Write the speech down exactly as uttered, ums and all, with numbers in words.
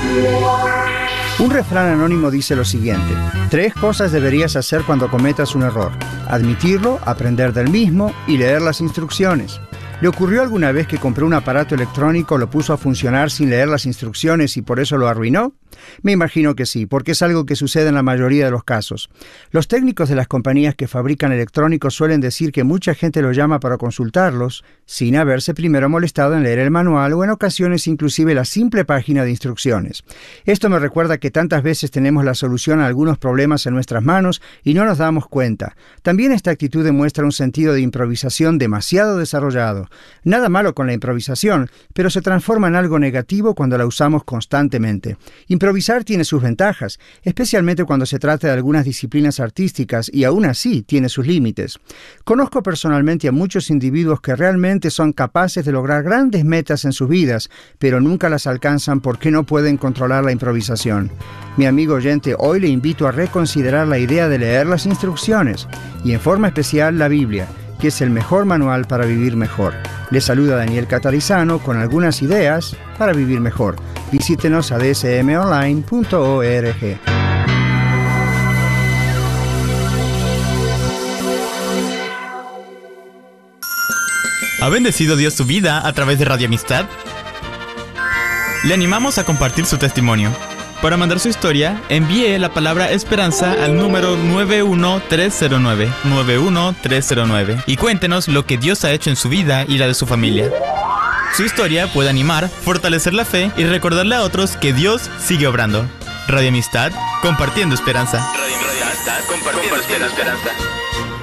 Un refrán anónimo dice lo siguiente: tres cosas deberías hacer cuando cometas un error: admitirlo, aprender del mismo y leer las instrucciones. ¿Le ocurrió alguna vez que compró un aparato electrónico, lo puso a funcionar sin leer las instrucciones y por eso lo arruinó? Me imagino que sí, porque es algo que sucede en la mayoría de los casos. Los técnicos de las compañías que fabrican electrónicos suelen decir que mucha gente lo llama para consultarlos sin haberse primero molestado en leer el manual o en ocasiones inclusive la simple página de instrucciones. Esto me recuerda que tantas veces tenemos la solución a algunos problemas en nuestras manos y no nos damos cuenta. También esta actitud demuestra un sentido de improvisación demasiado desarrollado. Nada malo con la improvisación, pero se transforma en algo negativo cuando la usamos constantemente. Improvisar tiene sus ventajas, especialmente cuando se trata de algunas disciplinas artísticas y aún así tiene sus límites. Conozco personalmente a muchos individuos que realmente son capaces de lograr grandes metas en sus vidas, pero nunca las alcanzan porque no pueden controlar la improvisación. Mi amigo oyente, hoy le invito a reconsiderar la idea de leer las instrucciones, y en forma especial la Biblia, que es el mejor manual para vivir mejor. Le saluda Daniel Catarizano con algunas ideas para vivir mejor. Visítenos a d s m online punto org. ¿Ha bendecido Dios su vida a través de Radio Amistad? Le animamos a compartir su testimonio. Para mandar su historia, envíe la palabra esperanza al número nueve uno tres cero nueve, nueve uno tres cero nueve y cuéntenos lo que Dios ha hecho en su vida y la de su familia. Su historia puede animar, fortalecer la fe y recordarle a otros que Dios sigue obrando. Radio Amistad, compartiendo esperanza. Radio Amistad, compartiendo esperanza.